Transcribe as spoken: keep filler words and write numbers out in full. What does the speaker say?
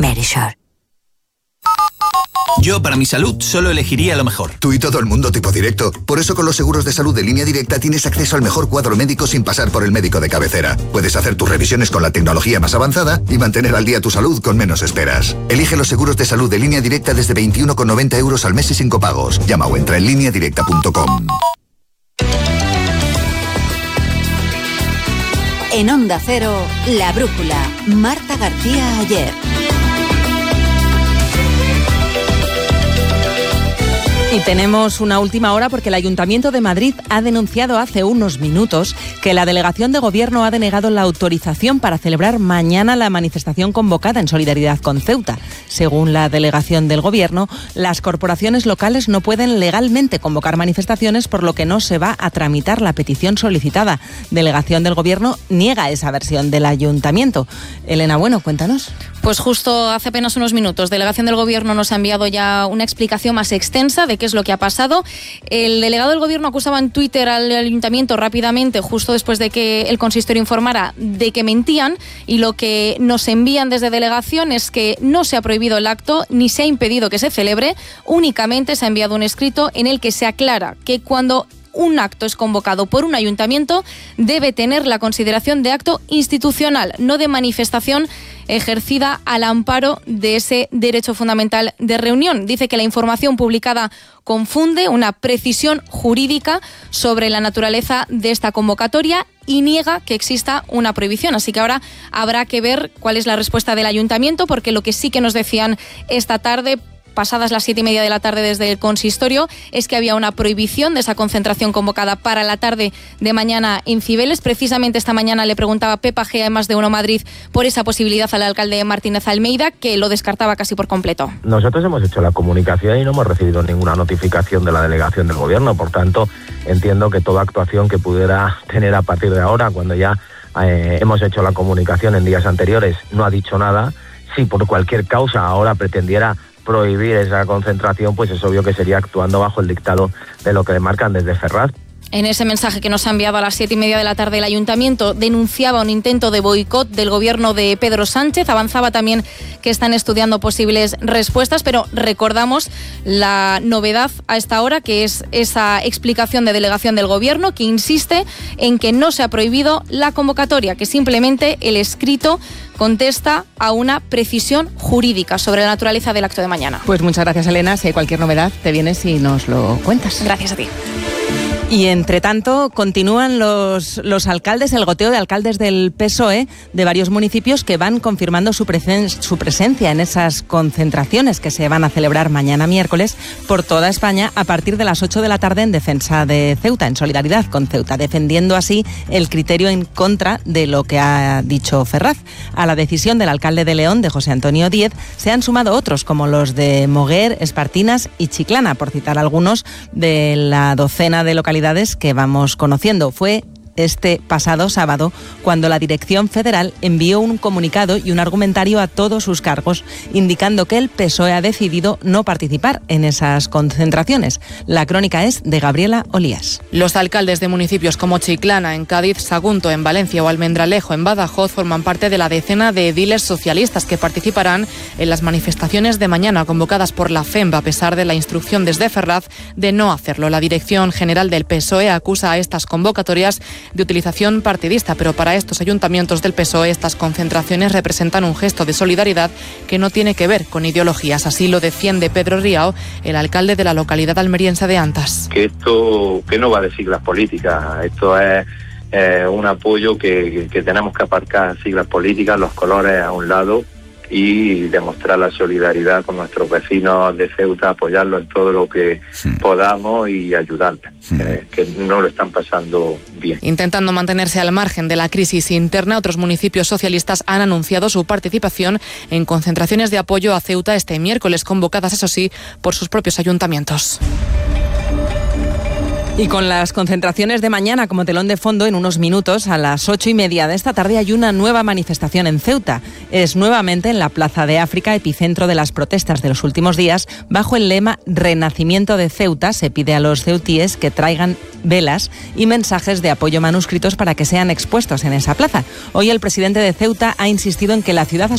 Verisure. Yo, para mi salud, solo elegiría lo mejor. Tú y todo el mundo tipo directo. Por eso con los seguros de salud de Línea Directa tienes acceso al mejor cuadro médico sin pasar por el médico de cabecera. Puedes hacer tus revisiones con la tecnología más avanzada y mantener al día tu salud con menos esperas. Elige los seguros de salud de Línea Directa desde veintiuno con noventa euros al mes y sin copagos. Llama o entra en línea directa punto com. En Onda Cero, La Brújula. Marta García Ayer. Y tenemos una última hora porque el Ayuntamiento de Madrid ha denunciado hace unos minutos que la delegación de gobierno ha denegado la autorización para celebrar mañana la manifestación convocada en solidaridad con Ceuta. Según la delegación del gobierno, las corporaciones locales no pueden legalmente convocar manifestaciones, por lo que no se va a tramitar la petición solicitada. Delegación del gobierno niega esa versión del Ayuntamiento. Elena Bueno, cuéntanos. Pues justo hace apenas unos minutos, Delegación del Gobierno nos ha enviado ya una explicación más extensa de qué es lo que ha pasado. El delegado del Gobierno acusaba en Twitter al Ayuntamiento rápidamente, justo después de que el consistorio informara, de que mentían, y lo que nos envían desde Delegación es que no se ha prohibido el acto ni se ha impedido que se celebre, únicamente se ha enviado un escrito en el que se aclara que cuando un acto es convocado por un ayuntamiento debe tener la consideración de acto institucional, no de manifestación ejercida al amparo de ese derecho fundamental de reunión. Dice que la información publicada confunde una precisión jurídica sobre la naturaleza de esta convocatoria y niega que exista una prohibición. Así que ahora habrá que ver cuál es la respuesta del ayuntamiento, porque lo que sí que nos decían esta tarde, pasadas las siete y media de la tarde desde el consistorio, es que había una prohibición de esa concentración convocada para la tarde de mañana en Cibeles. Precisamente esta mañana le preguntaba Pepa Gea en Más de Uno Madrid por esa posibilidad al alcalde Martínez Almeida, que lo descartaba casi por completo. Nosotros hemos hecho la comunicación y no hemos recibido ninguna notificación de la delegación del gobierno. Por tanto, entiendo que toda actuación que pudiera tener a partir de ahora, cuando ya eh, hemos hecho la comunicación en días anteriores, no ha dicho nada. Si por cualquier causa ahora pretendiera prohibir esa concentración, pues es obvio que sería actuando bajo el dictado de lo que demarcan desde Ferraz. En ese mensaje que nos ha enviado a las siete y media de la tarde el Ayuntamiento, denunciaba un intento de boicot del gobierno de Pedro Sánchez. Avanzaba también que están estudiando posibles respuestas, pero recordamos la novedad a esta hora, que es esa explicación de delegación del gobierno que insiste en que no se ha prohibido la convocatoria, que simplemente el escrito contesta a una precisión jurídica sobre la naturaleza del acto de mañana. Pues muchas gracias, Elena. Si hay cualquier novedad, te vienes y nos lo cuentas. Gracias a ti. Y entre tanto continúan los, los alcaldes, el goteo de alcaldes del P S O E de varios municipios que van confirmando su, presen, su presencia en esas concentraciones que se van a celebrar mañana miércoles por toda España a partir de las ocho de la tarde en defensa de Ceuta, en solidaridad con Ceuta, defendiendo así el criterio en contra de lo que ha dicho Ferraz. A la decisión del alcalde de León, de José Antonio Díez, se han sumado otros como los de Moguer, Espartinas y Chiclana, por citar algunos de la docena de localidades que vamos conociendo. Fue este pasado sábado cuando la Dirección Federal envió un comunicado y un argumentario a todos sus cargos indicando que el P S O E ha decidido no participar en esas concentraciones. La crónica es de Gabriela Olías. Los alcaldes de municipios como Chiclana, en Cádiz, Sagunto, en Valencia o Almendralejo, en Badajoz, forman parte de la decena de ediles socialistas que participarán en las manifestaciones de mañana convocadas por la FEMP, a pesar de la instrucción desde Ferraz de no hacerlo. La Dirección General del P S O E acusa a estas convocatorias de utilización partidista, pero para estos ayuntamientos del P S O E estas concentraciones representan un gesto de solidaridad que no tiene que ver con ideologías. Así lo defiende Pedro Riao, el alcalde de la localidad almeriense de Antas. Que esto que no va de siglas políticas, esto es eh, un apoyo que, que tenemos que aparcar siglas políticas, los colores a un lado, y demostrar la solidaridad con nuestros vecinos de Ceuta, apoyarlos en todo lo que sí. podamos y ayudarles, sí. eh, que no lo están pasando bien. Intentando mantenerse al margen de la crisis interna, otros municipios socialistas han anunciado su participación en concentraciones de apoyo a Ceuta este miércoles, convocadas, eso sí, por sus propios ayuntamientos. Y con las concentraciones de mañana como telón de fondo, en unos minutos, a las ocho y media de esta tarde, hay una nueva manifestación en Ceuta. Es nuevamente en la Plaza de África, epicentro de las protestas de los últimos días, bajo el lema Renacimiento de Ceuta. Se pide a los ceutíes que traigan velas y mensajes de apoyo manuscritos para que sean expuestos en esa plaza. Hoy el presidente de Ceuta ha insistido en que la ciudad